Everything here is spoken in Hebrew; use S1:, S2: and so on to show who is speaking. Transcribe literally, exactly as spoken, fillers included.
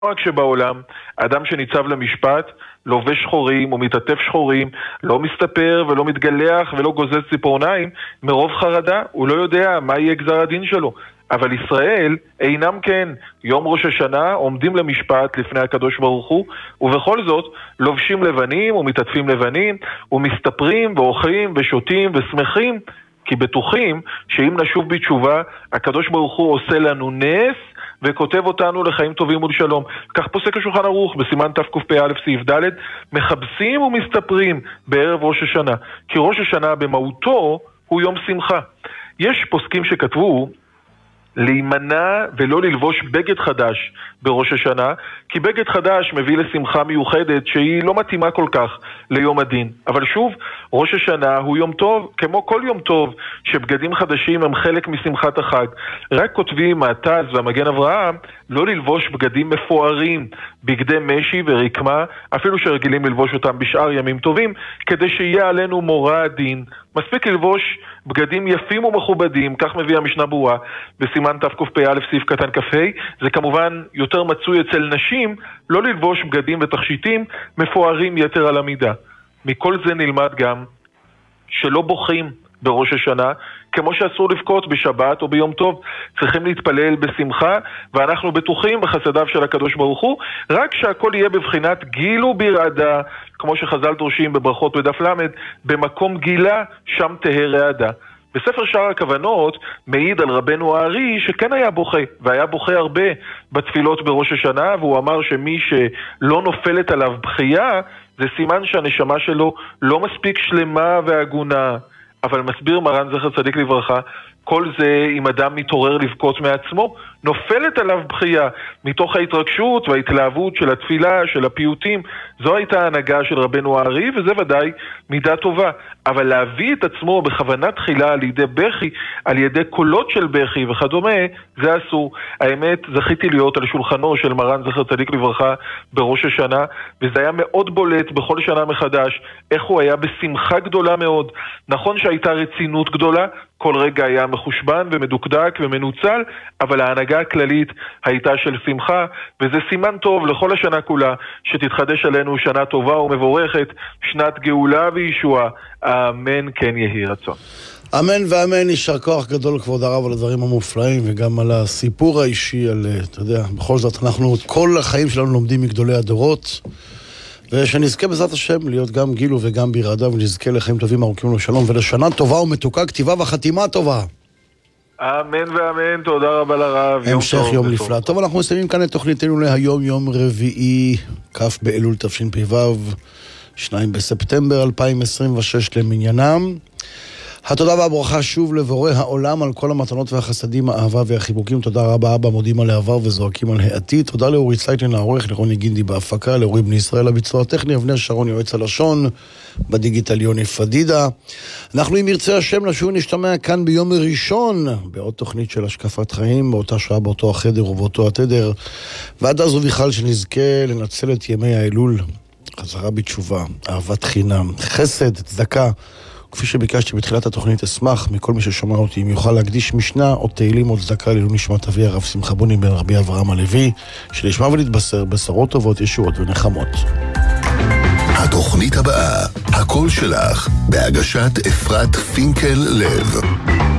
S1: רק שבעולם, האדם שניצב למשפט, לובש שחורים או מתעטף שחורים, לא מסתפר ולא מתגלח ולא גוזז ציפורניים, מרוב חרדה, הוא לא יודע מה יהיה גזר הדין שלו. אבל ישראל אינם כן. יום ראש השנה עומדים למשפט לפני הקדוש ברוך הוא, ובכל זאת לובשים לבנים ומתעטפים לבנים, ומסתפרים ואוכלים ושותים ושמחים, כי בטוחים שאם נשוב בתשובה, הקדוש ברוך הוא עושה לנו נס, וכותב אותנו לחיים טובים ולשלום. כך פוסק השולחן ערוך בסימן תקפ"א סעיף ד', מחבסים ומסתפרים בערב ראש השנה, כי ראש השנה במהותו הוא יום שמחה. יש פוסקים שכתבו להימנע ולא ללבוש בגד חדש בראש השנה, כי בגד חדש מביא לשמחה מיוחדת שהיא לא מתאימה כל כך ליום הדין. אבל שוב, ראש השנה הוא יום טוב, כמו כל יום טוב, שבגדים חדשים הם חלק משמחת החג. רק כותבים העתז והמגן אברהם לא ללבוש בגדים מפוארים, בגדי משי ורקמה, אפילו שרגילים ללבוש אותם בשאר ימים טובים, כדי שיהיה עלינו מורא הדין. מספיק ללבוש בגדים יפים ומכובדים, כך מביא המשנה ברורה בסימן תקפ"א סעיף קטן כ"ה. זה כמובן יותר מצוי אצל נשים לא ללבוש בגדים ותכשיטים מפוארים יתר על המידה. מכל זה נלמד גם שלא בוכים בראש השנה, כמו שאסור לבכות בשבת או ביום טוב. צריכים להתפלל בשמחה, ואנחנו בטוחים בחסדיו של הקדוש ברוך הוא, רק שהכל יהיה בבחינת גיל וברעדה, כמו שחז"ל דורשים בברכות בדף למד, במקום גילה שם תהא רעדה. בספר שער הכוונות מעיד על רבנו הארי שכן היה בוכה, והיה בוכה הרבה בתפילות בראש השנה, והוא אמר שמי שלא נופלת עליו בחייה, זה סימן שהנשמה שלו לא מספיק שלמה והגונה. אבל מסביר מרן זכר צדיק לברכה, כל זה אם אדם מתעורר לבכות מעצמו, נופלת עליו בחייה מתוך ההתרגשות וההתלהבות של התפילה, של הפיוטים. זו הייתה ההנהגה של רבנו הארי, וזה ודאי מידה טובה. אבל להביא את עצמו בכוונה תחילה על ידי בכי, על ידי קולות של בכי וכדומה, זה אסור. האמת, זכיתי להיות על שולחנו של מרן זכר צדיק לברכה בראש השנה, וזה היה מאוד בולט בכל שנה מחדש, איך הוא היה בשמחה גדולה מאוד. נכון שהייתה רצינות גדולה, כל רגע היה מחושבן ומדוקדק ומנוצל, אבל ההנהגה הכללית הייתה של שמחה, וזה סימן טוב לכל השנה כולה, שתתחדש עלינו שנה טובה ומבורכת, שנת גאולה וישועה. אמן כן יהי רצון.
S2: אמן ואמן. יישר כוח גדול כבוד הרב על הדברים המופלאים, וגם על הסיפור האישי, על, אתה יודע, בכל זאת אנחנו כל החיים שלנו לומדים מגדולי הדורות, ושנזכה בעזרת השם להיות גם גילו וגם ברעדה, ונזכה לחיים טובים ארוכים לשלום ולשנה טובה ומתוקה, כתיבה וחתימה טובה.
S1: אמן ואמן. תודה רבה לרב.
S2: המשך יום נפלא. טוב, אנחנו מסיימים כאן את תוכניתנו להיום, יום רביעי, כ' באלול תשפ"ו, שניים בספטמבר אלפיים עשרים ושש למניינם. התודה והברכה שוב לבורא העולם על כל המתנות והחסדים, האהבה והחיבוקים. תודה רבה אבא, מודים על העבר וזועקים על העתיד. תודה לאורי צייטלין העורך, לרוני גינדי בהפקה, לאורי בני ישראל הביצוע הטכני, אבנר שרון יועץ הלשון, בדיגיטל יוני פדידה. אנחנו אם ירצה השם נשוב נשתמע כאן ביום ראשון בעוד תוכנית של השקפת חיים, באותה שעה, באותו החדר ובאותו התדר. ועד אז ובכלל שנזכה לנצל את ימי האלול, חזרה בתשובה, אהבת חינם, חסד, צדקה. כפי שביקשתי בתחילת התוכנית, אשמח מכל מי ששומע אותי אם יוכל להקדיש משנה או תהילים או צדקה לעילוי נשמת אבי הרב שמחה בוני בן רבי אברהם הלוי, שנשמע ונתבשר בשורות טובות, ישועות ונחמות.
S3: התוכנית הבאה, הקול שלך, בהגשת אפרת פינקל לב.